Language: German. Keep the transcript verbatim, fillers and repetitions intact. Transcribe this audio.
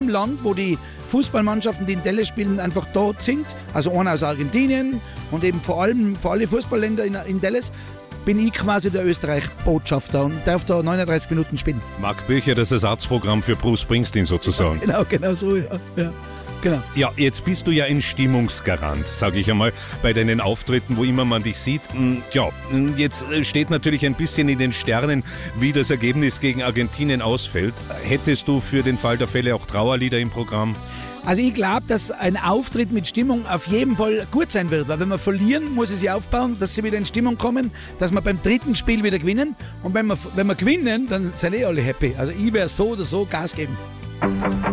jedem Land, wo die Fußballmannschaften, die in Dallas spielen, einfach dort sind, also einer aus Argentinien und eben vor allem für alle Fußballländer in, in Dallas, bin ich quasi der Österreich-Botschafter und darf da neununddreißig Minuten spielen. Marc Bircher, das Ersatzprogramm für Bruce Springsteen sozusagen. Genau, genau so, ja. ja. Genau. Ja, jetzt bist du ja ein Stimmungsgarant, sage ich einmal, bei deinen Auftritten, wo immer man dich sieht. Ja, jetzt steht natürlich ein bisschen in den Sternen, wie das Ergebnis gegen Argentinien ausfällt. Hättest du für den Fall der Fälle auch Trauerlieder im Programm? Also ich glaube, dass ein Auftritt mit Stimmung auf jeden Fall gut sein wird, weil wenn wir verlieren, muss es sich aufbauen, dass sie wieder in Stimmung kommen, dass wir beim dritten Spiel wieder gewinnen und wenn wir, wenn wir gewinnen, dann sind eh alle happy. Also ich werde so oder so Gas geben.